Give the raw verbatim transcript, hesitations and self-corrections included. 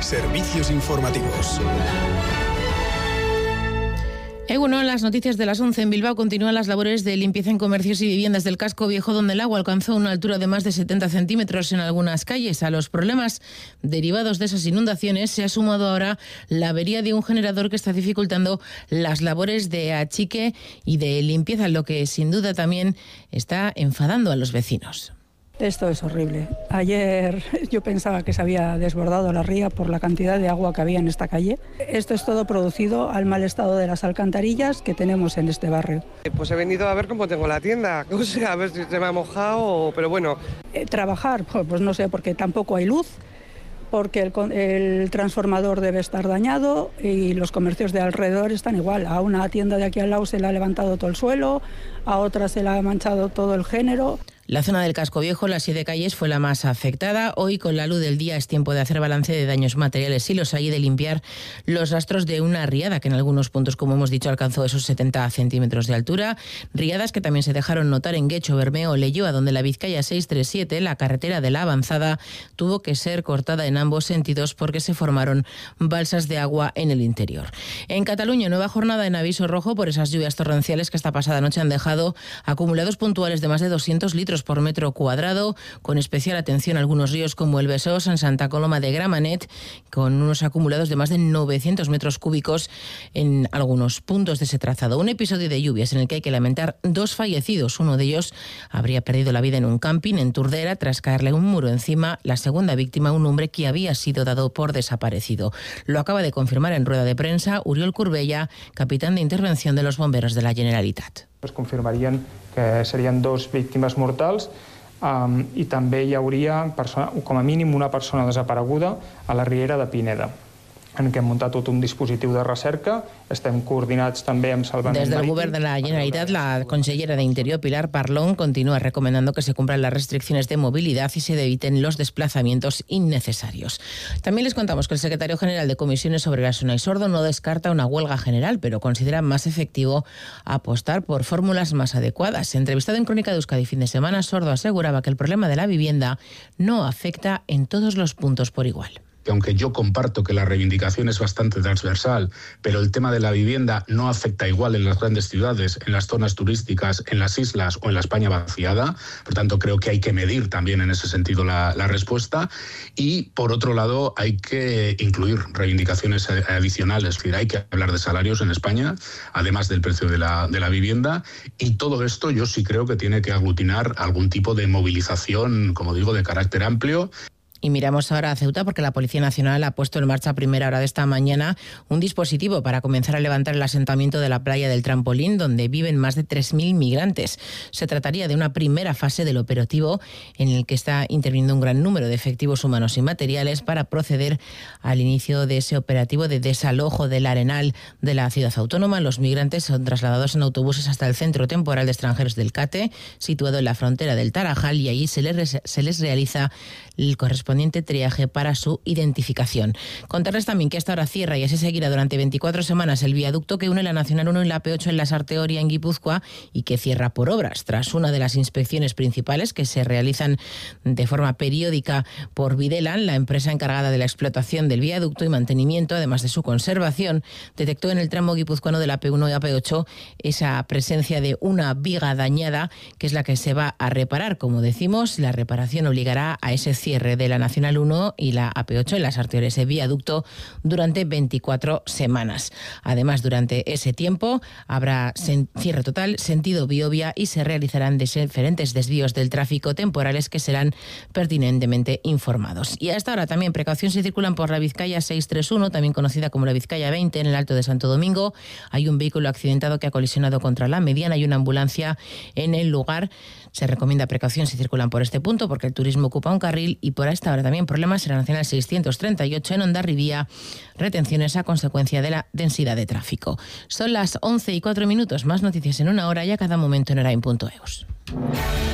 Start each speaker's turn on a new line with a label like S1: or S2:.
S1: Servicios informativos.
S2: Eguno, en las noticias de las once en Bilbao continúan las labores de limpieza en comercios y viviendas del casco viejo, donde el agua alcanzó una altura de más de setenta centímetros en algunas calles. A los problemas derivados de esas inundaciones se ha sumado ahora la avería de un generador que está dificultando las labores de achique y de limpieza, lo que sin duda también está enfadando a los vecinos.
S3: Esto es horrible. Ayer yo pensaba que se había desbordado la ría por la cantidad de agua que había en esta calle. Esto es todo producido al mal estado de las alcantarillas que tenemos en este barrio.
S4: Pues he venido a ver cómo tengo la tienda, o sea, a ver si se me ha mojado, pero bueno.
S3: Eh, trabajar, pues no sé, porque tampoco hay luz, porque el, el transformador debe estar dañado y los comercios de alrededor están igual. A una tienda de aquí al lado se le ha levantado todo el suelo, a otra se le ha manchado todo el género.
S2: La zona del casco viejo, las siete calles, fue la más afectada. Hoy, con la luz del día, es tiempo de hacer balance de daños materiales, si los hay, de limpiar los rastros de una riada que en algunos puntos, como hemos dicho, alcanzó esos setenta centímetros de altura. Riadas que también se dejaron notar en Guecho, Bermeo o Leioa, donde la Vizcaya seiscientos treinta y siete, la carretera de la Avanzada, tuvo que ser cortada en ambos sentidos porque se formaron balsas de agua en el interior. En Cataluña, nueva jornada en aviso rojo por esas lluvias torrenciales que esta pasada noche han dejado acumulados puntuales de más de doscientos litros por metro cuadrado, con especial atención a algunos ríos como el Besós, en Santa Coloma de Gramenet, con unos acumulados de más de novecientos metros cúbicos en algunos puntos de ese trazado. Un episodio de lluvias en el que hay que lamentar dos fallecidos. Uno de ellos habría perdido la vida en un camping en Turdera tras caerle un muro encima. La segunda víctima, un hombre que había sido dado por desaparecido. Lo acaba de confirmar en rueda de prensa Oriol Corbella, capitán de intervención de los bomberos de la Generalitat.
S5: Es confirmarien que serien dos víctimes mortals um, i també hi hauria persona, com a mínim una persona desapareguda a la riera de Pineda, en què hem muntat tot un dispositiu de recerca. Estem coordinats també amb Salvament
S2: Desde el Gobierno de la Generalitat, la consellera de Interior, Pilar Parlón, continúa recomendando que se cumplan las restricciones de movilidad y se eviten los desplazamientos innecesarios. También les contamos que el secretario general de Comisiones sobre la Zona y Sordo no descarta una huelga general, pero considera más efectivo apostar por fórmulas más adecuadas. Entrevistado en Crónica de Euskadi fin de semana, Sordo aseguraba que el problema de la vivienda no afecta en todos los puntos por igual.
S6: Que aunque yo comparto que la reivindicación es bastante transversal, pero el tema de la vivienda no afecta igual en las grandes ciudades, en las zonas turísticas, en las islas o en la España vaciada. Por tanto, creo que hay que medir también en ese sentido la, la respuesta. Y, por otro lado, hay que incluir reivindicaciones adicionales. Es decir, hay que hablar de salarios en España, además del precio de la, de la vivienda. Y todo esto yo sí creo que tiene que aglutinar algún tipo de movilización, como digo, de carácter amplio.
S2: Y miramos ahora a Ceuta porque la Policía Nacional ha puesto en marcha a primera hora de esta mañana un dispositivo para comenzar a levantar el asentamiento de la playa del Trampolín, donde viven más de tres mil migrantes. Se trataría de una primera fase del operativo en el que está interviniendo un gran número de efectivos humanos y materiales para proceder al inicio de ese operativo de desalojo del arenal de la ciudad autónoma. Los migrantes son trasladados en autobuses hasta el Centro Temporal de Extranjeros del Cate, situado en la frontera del Tarajal, y allí se les, se les realiza el correspondiente triaje para su identificación. Contarles también que hasta ahora cierra y así seguirá durante veinticuatro semanas el viaducto que une la Nacional uno y la P ocho en la Sarteoria, en Guipúzcoa, y que cierra por obras tras una de las inspecciones principales que se realizan de forma periódica por Videlan. La empresa encargada de la explotación del viaducto y mantenimiento, además de su conservación, detectó en el tramo guipuzcoano de la P uno y la P ocho esa presencia de una viga dañada, que es la que se va a reparar. Como decimos, la reparación obligará a ese cierre de la Nacional uno y la A P ocho en las Sarteoria, ese viaducto, durante veinticuatro semanas. Además, durante ese tiempo habrá cierre total sentido Biobia y se realizarán diferentes desvíos del tráfico temporales que serán pertinentemente informados. Y hasta ahora también precaución si circulan por la Vizcaya seiscientos treinta y uno, también conocida como la Vizcaya veinte, en el Alto de Santo Domingo. Hay un vehículo accidentado que ha colisionado contra la mediana y una ambulancia en el lugar. Se recomienda precaución si circulan por este punto porque el turismo ocupa un carril. Y por esta hora también problemas en la Nacional seiscientos treinta y ocho en Hondarribía, retenciones a consecuencia de la densidad de tráfico. Son las once y cuatro minutos, más noticias en una hora y a cada momento en orain punto eus.